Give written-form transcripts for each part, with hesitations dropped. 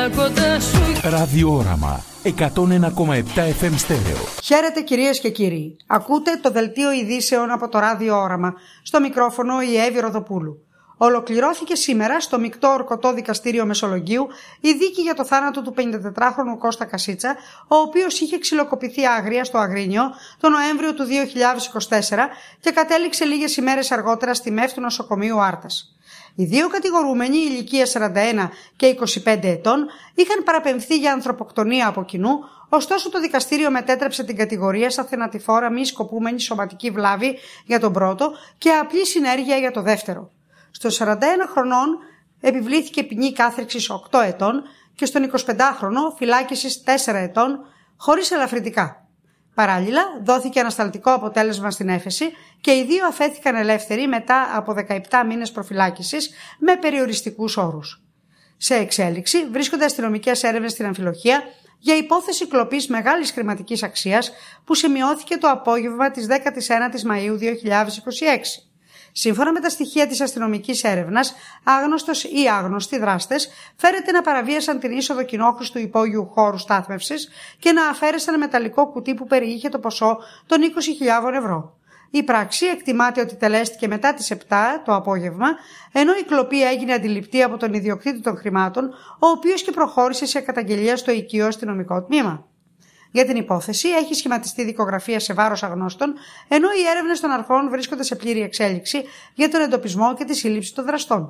κοντά σου. Ραδιόραμα 101,7 FM στέρεο. Χαίρετε κυρίες και κύριοι. Ακούτε το δελτίο ειδήσεων από το Ραδιόραμα. Στο μικρόφωνο η Εύη Ροδοπούλου. Ολοκληρώθηκε σήμερα στο Μεικτό Ορκωτό Δικαστήριο Μεσολογγίου η δίκη για το θάνατο του 54χρονου Κώστα Κασίτσα, ο οποίος είχε ξυλοκοπηθεί άγρια στο Αγρίνιο τον Νοέμβριο του 2024 και κατέληξε λίγες ημέρες αργότερα στη ΜΕΘ του νοσοκομείου Άρτας. Οι δύο κατηγορούμενοι, ηλικία 41 και 25 ετών, είχαν παραπεμφθεί για ανθρωποκτονία από κοινού, ωστόσο το δικαστήριο μετέτρεψε την κατηγορία σαν θενατηφόρα μη σκοπούμενη σωματική βλάβη για τον πρώτο και απλή συνέργεια για το δεύτερο. Στο 41 χρονών επιβλήθηκε ποινή κάθριξης 8 ετών και στον 25χρονο φυλάκισης 4 ετών χωρίς ελαφρυντικά. Παράλληλα, δόθηκε ανασταλτικό αποτέλεσμα στην έφεση και οι δύο αφέθηκαν ελεύθεροι μετά από 17 μήνες προφυλάκησης με περιοριστικούς όρους. Σε εξέλιξη βρίσκονται αστυνομικές έρευνες στην Αμφιλοχία για υπόθεση κλοπής μεγάλης χρηματικής αξίας που σημειώθηκε το απόγευμα της 19ης Μαΐου 2026. Σύμφωνα με τα στοιχεία της αστυνομικής έρευνας, άγνωστος ή άγνωστοι δράστες φέρεται να παραβίασαν την είσοδο κοινόχρηστου υπόγειου χώρου στάθμευσης και να αφαίρεσαν μεταλλικό κουτί που περιείχε το ποσό των 20.000 ευρώ. Η πράξη εκτιμάται ότι τελέστηκε μετά τις 7 το απόγευμα, ενώ η κλοπή έγινε αντιληπτή από τον ιδιοκτήτη των χρημάτων, ο οποίος και προχώρησε σε καταγγελία στο οικείο αστυνομικό τμήμα. Για την υπόθεση έχει σχηματιστεί δικογραφία σε βάρος αγνώστων, ενώ οι έρευνες των αρχών βρίσκονται σε πλήρη εξέλιξη για τον εντοπισμό και τη σύλληψη των δραστών.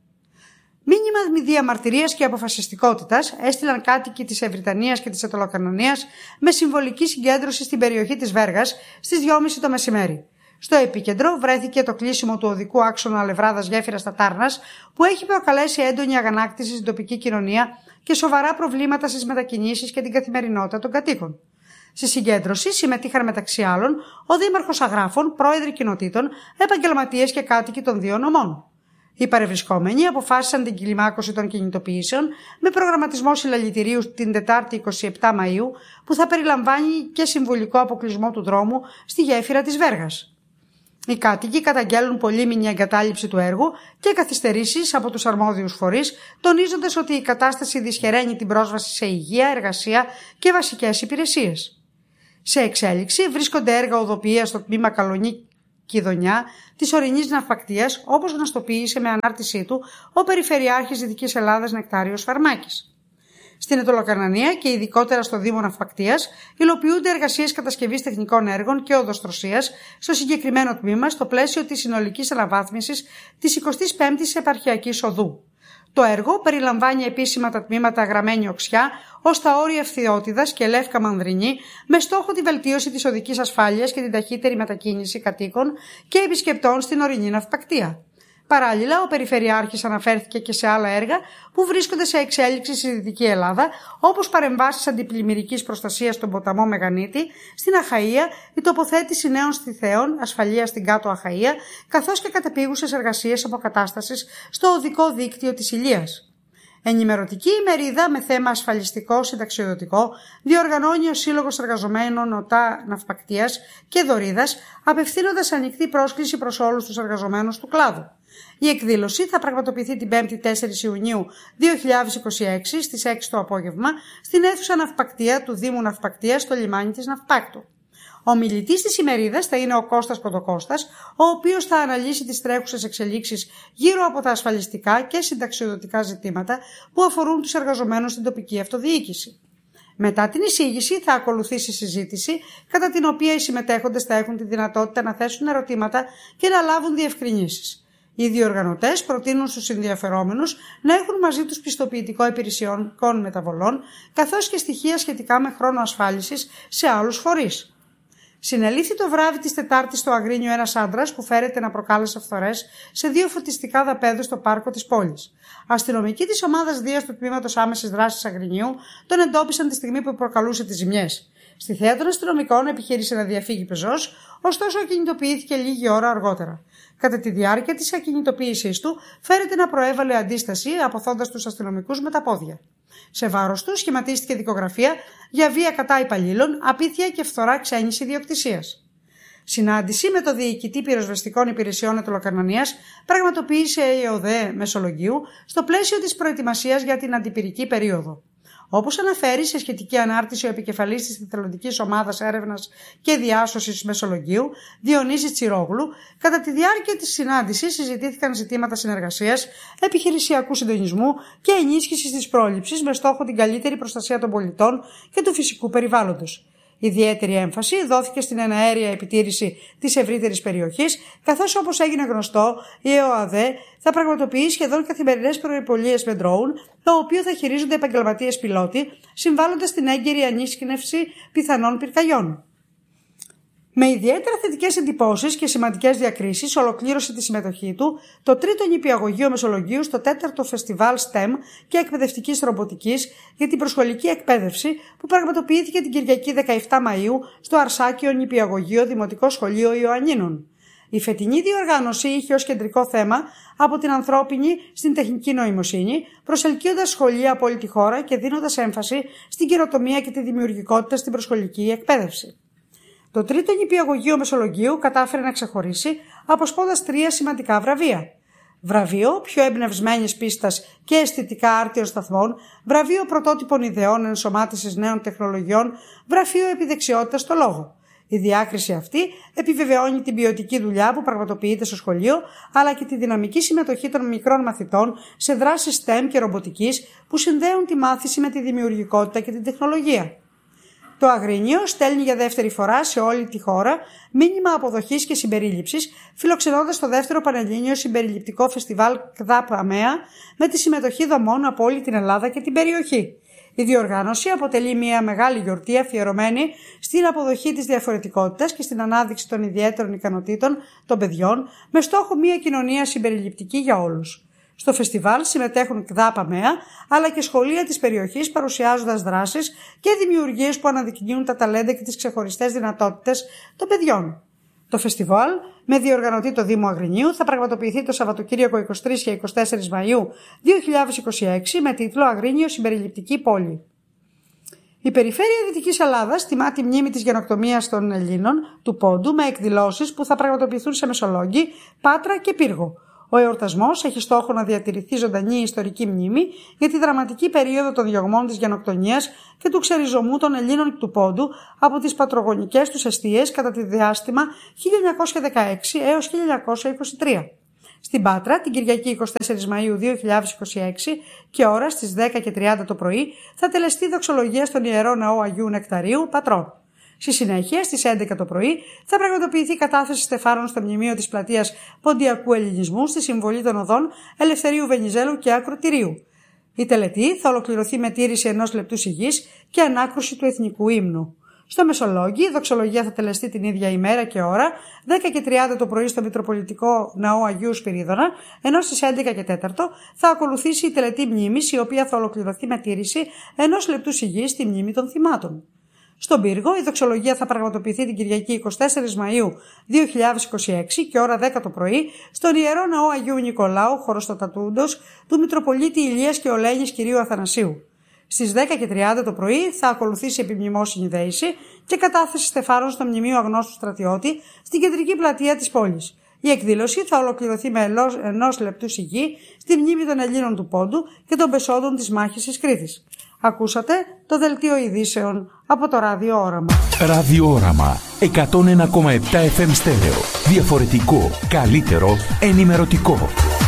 Μήνυμα διαμαρτυρίας και αποφασιστικότητας έστειλαν κάτοικοι της Ευρυτανίας και της Ετωλοκαρνανίας με συμβολική συγκέντρωση στην περιοχή της Βέργας στις 2.30 το μεσημέρι. Στο επίκεντρο βρέθηκε το κλείσιμο του οδικού άξονα Λεβράδας Γέφυρας Τατάρνας, που έχει προκαλέσει έντονη αγανάκτηση στην τοπική κοινωνία και σοβαρά προβλήματα στις μετακινήσεις και την καθημερινότητα των κατοίκων. Στη συγκέντρωση συμμετείχαν μεταξύ άλλων ο Δήμαρχος Αγράφων, πρόεδροι κοινοτήτων, επαγγελματίες και κάτοικοι των δύο νομών. Οι παρευρισκόμενοι αποφάσισαν την κλιμάκωση των κινητοποιήσεων με προγραμματισμό συλλαλητηρίου την Τετάρτη 27 Μαΐου, που θα περιλαμβάνει και συμβολικό αποκλεισμό του δρόμου στη γέφυρα της Βέργας. Οι κάτοικοι καταγγέλνουν πολύμηνη εγκατάλειψη του έργου και καθυστερήσεις από τους αρμόδιους φορείς, τονίζοντας ότι η κατάσταση δυσχεραίνει την πρόσβαση σε υγεία, εργασία και βασικές υπηρεσίες. Σε εξέλιξη βρίσκονται έργα οδοποιίας στο τμήμα Καλονή Κιδωνιά της ορεινής ναυπακτείας, όπως γνωστοποίησε με ανάρτησή του ο Περιφερειάρχης Δυτικής Ελλάδας Νεκτάριος Φαρμάκης. Στην Ετωλοκαρνανία και ειδικότερα στο Δήμο Ναυπακτείας υλοποιούνται εργασίες κατασκευής τεχνικών έργων και οδοστρωσίας στο συγκεκριμένο τμήμα στο πλαίσιο της συνολικής αναβάθμισης της 25ης Επαρχιακής Οδού. Το έργο περιλαμβάνει επίσημα τα τμήματα Γραμμένη Οξιά ως τα όρια Ευθυότητας και Λεύκα Μανδρινή, με στόχο τη βελτίωση της οδικής ασφάλειας και την ταχύτερη μετακίνηση κατοίκων και επισκεπτών στην ορεινή ναυπακτεία. Παράλληλα, ο Περιφερειάρχης αναφέρθηκε και σε άλλα έργα που βρίσκονται σε εξέλιξη στη Δυτική Ελλάδα, όπως παρεμβάσεις αντιπλημμυρικής προστασίας στον ποταμό Μεγανίτη, στην Αχαΐα, η τοποθέτηση νέων στιθέων ασφαλείας στην Κάτω Αχαΐα, καθώς και κατεπίγουσες εργασίες αποκατάστασης στο οδικό δίκτυο της Ηλίας. Ενημερωτική ημερίδα με θέμα ασφαλιστικό συνταξιοδοτικό διοργανώνει ο Σύλλογος Εργαζομένων ΟΤΑ Ναυπακτείας και Δωρίδας, απευθύνοντας ανοιχτή πρόσκληση προς όλους τους εργαζομένους του κλάδου. Η εκδήλωση θα πραγματοποιηθεί την 5η 4 Ιουνίου 2026 στις 6 το απόγευμα στην αίθουσα Ναυπακτεία του Δήμου Ναυπακτείας στο λιμάνι της Ναυπάκτου. Ο μιλητής της ημερίδας θα είναι ο Κώστας Κοντοκώστας, ο οποίος θα αναλύσει τις τρέχουσες εξελίξεις γύρω από τα ασφαλιστικά και συνταξιοδοτικά ζητήματα που αφορούν τους εργαζομένους στην τοπική αυτοδιοίκηση. Μετά την εισήγηση θα ακολουθήσει συζήτηση, κατά την οποία οι συμμετέχοντες θα έχουν τη δυνατότητα να θέσουν ερωτήματα και να λάβουν διευκρινήσεις. Οι διοργανωτές προτείνουν στους ενδιαφερόμενους να έχουν μαζί τους πιστοποιητικό υπηρεσιών μεταβολών, καθώς και στοιχεία σχετικά με χρόνο ασφάλισης σε άλλους φορείς. Συνελήφθη το βράδυ της Τετάρτης στο Αγρίνιο ένας άντρας που φέρεται να προκάλεσε φθορές σε 2 φωτιστικά δαπέδους στο πάρκο της πόλης. Αστυνομικοί της ομάδας Δίας του τμήματος άμεσης δράσης Αγρινιού τον εντόπισαν τη στιγμή που προκαλούσε τις ζημιές. Στη θέα των αστυνομικών επιχείρησε να διαφύγει πεζός, ωστόσο ακινητοποιήθηκε λίγη ώρα αργότερα. Κατά τη διάρκεια της ακινητοποίησής του, φέρεται να προέβαλε αντίσταση, αποθώντας τους αστυνομικούς με τα πόδια. Σε βάρος του σχηματίστηκε δικογραφία για βία κατά υπαλλήλων, απίθεια και φθορά ξένης ιδιοκτησίας. Συνάντηση με το Διοικητή Πυροσβεστικών Υπηρεσιών Αιτωλοκαρνανίας πραγματοποίησε η ΕΟΔΕ Μεσολογγίου στο πλαίσιο της προετοιμασίας για την αντιπυρική περίοδο. Όπως αναφέρει σε σχετική ανάρτηση ο επικεφαλής της Εθελοντικής Ομάδας Έρευνας και Διάσωσης Μεσολογγίου, Διονύσης Τσιρόγλου, κατά τη διάρκεια της συνάντησης συζητήθηκαν ζητήματα συνεργασίας, επιχειρησιακού συντονισμού και ενίσχυσης της πρόληψης με στόχο την καλύτερη προστασία των πολιτών και του φυσικού περιβάλλοντος. Ιδιαίτερη έμφαση δόθηκε στην εναέρια επιτήρηση της ευρύτερης περιοχής, καθώς όπως έγινε γνωστό, η ΕΟΑΔΕ θα πραγματοποιεί σχεδόν καθημερινές προϋπολίες με drone, το οποίο θα χειρίζονται επαγγελματίες πιλότοι, συμβάλλοντας στην έγκαιρη ανίσκηνευση πιθανών πυρκαγιών. Με ιδιαίτερα θετικές εντυπώσεις και σημαντικές διακρίσεις, ολοκλήρωσε τη συμμετοχή του το τρίτο νηπιαγωγείο Μεσολογγίου στο 4ο Φεστιβάλ STEM και Εκπαιδευτικής Ρομποτικής για την προσχολική εκπαίδευση που πραγματοποιήθηκε την Κυριακή 17 Μαΐου στο Αρσάκιο Νηπιαγωγείο Δημοτικό Σχολείο Ιωαννίνων. Η φετινή διοργάνωση είχε ως κεντρικό θέμα από την ανθρώπινη στην τεχνική νοημοσύνη, προσελκύοντας σχολεία από όλη τη χώρα και δίνοντας έμφαση στην καινοτομία και τη δημιουργικότητα στην προσχολική εκπαίδευση. Το τρίτο νηπιαγωγείο Μεσολογγίου κατάφερε να ξεχωρίσει αποσπώντας 3 σημαντικά βραβεία. Βραβείο πιο εμπνευσμένης πίστας και αισθητικά άρτιων σταθμών, βραβείο πρωτότυπων ιδεών ενσωμάτωσης νέων τεχνολογιών, βραβείο επιδεξιότητας στο λόγο. Η διάκριση αυτή επιβεβαιώνει την ποιοτική δουλειά που πραγματοποιείται στο σχολείο, αλλά και τη δυναμική συμμετοχή των μικρών μαθητών σε δράσεις STEM και ρομποτικής που συνδέουν τη μάθηση με τη δημιουργικότητα και την τεχνολογία. Το Αγρίνιο στέλνει για δεύτερη φορά σε όλη τη χώρα μήνυμα αποδοχής και συμπερίληψης, φιλοξενώντας το δεύτερο Πανελλήνιο Συμπεριληπτικό Φεστιβάλ ΚΔΑΠ ΑΜΕΑ με τη συμμετοχή δομών από όλη την Ελλάδα και την περιοχή. Η διοργάνωση αποτελεί μια μεγάλη γιορτή αφιερωμένη στην αποδοχή της διαφορετικότητας και στην ανάδειξη των ιδιαίτερων ικανοτήτων των παιδιών, με στόχο μια κοινωνία συμπεριληπτική για όλους. Στο φεστιβάλ συμμετέχουν ΚΔΑΠ ΑΜΕΑ αλλά και σχολεία της περιοχής, παρουσιάζοντας δράσεις και δημιουργίες που αναδεικνύουν τα ταλέντα και τις ξεχωριστές δυνατότητες των παιδιών. Το φεστιβάλ, με διοργανωτή το Δήμο Αγρινίου, θα πραγματοποιηθεί το Σαββατοκύριακο 23 και 24 Μαΐου 2026 με τίτλο «Αγρίνιο Συμπεριληπτική Πόλη». Η Περιφέρεια Δυτικής Ελλάδας τιμά τη μνήμη της γενοκτομίας των Ελλήνων του Πόντου με εκδηλώσεις που θα πραγματοποιηθούν σε Μεσολόγγι, Πάτρα και Πύργο. Ο εορτασμός έχει στόχο να διατηρηθεί ζωντανή η ιστορική μνήμη για τη δραματική περίοδο των διωγμών της γενοκτονίας και του ξεριζωμού των Ελλήνων του Πόντου από τις πατρογονικές τους εστίες κατά τη διάστημα 1916 έως 1923. Στην Πάτρα, την Κυριακή 24 Μαΐου 2026 και ώρα στις 10:30 το πρωί θα τελεστεί δοξολογία στον Ιερό Ναό Αγίου Νεκταρίου Πατρών. Στη συνέχεια, στις 11 το πρωί, θα πραγματοποιηθεί κατάθεση στεφάνων στο μνημείο της πλατείας Ποντιακού Ελληνισμού στη συμβολή των οδών Ελευθερίου Βενιζέλου και Ακροτηρίου. Η τελετή θα ολοκληρωθεί με τήρηση 1 λεπτού σιγής και ανάκρουση του εθνικού ύμνου. Στο Μεσολόγγι, η δοξολογία θα τελεστεί την ίδια ημέρα και ώρα, 10:30 το πρωί στο Μητροπολιτικό Ναό Αγίου Σπυρίδωνα, ενώ στις 11:04 θα ακολουθήσει η τελετή μνήμης, η οποία θα ολοκληρωθεί με τήρηση 1 λεπτού σιγής στη μνήμη των θυμάτων. Στον Πύργο, η δοξολογία θα πραγματοποιηθεί την Κυριακή 24 Μαΐου 2026 και ώρα 10 το πρωί στον Ιερό Ναό Αγίου Νικολάου, χωροστατούντος του Μητροπολίτη Ηλίας και Ολένης Κυρίου Αθανασίου. Στις 10:30 το πρωί θα ακολουθήσει επιμνημόσυνη δέηση και κατάθεση στεφάνων στο Μνημείο Αγνώστου Στρατιώτη στην κεντρική πλατεία της πόλης. Η εκδήλωση θα ολοκληρωθεί με 1 λεπτού σιγή στη μνήμη των Ελλήνων του Πόντου και των πεσόντων της μάχης της Κρήτης. Ακούσατε το δελτίο ειδήσεων από το Ράδιο Όραμα. Ράδιο Όραμα 101,7 FM στέρεο. Διαφορετικό, καλύτερο, ενημερωτικό.